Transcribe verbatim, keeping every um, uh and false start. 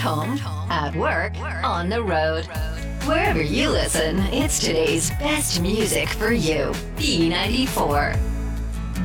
home, at work, on the road. Wherever you listen, it's today's best music for you. B ninety-four.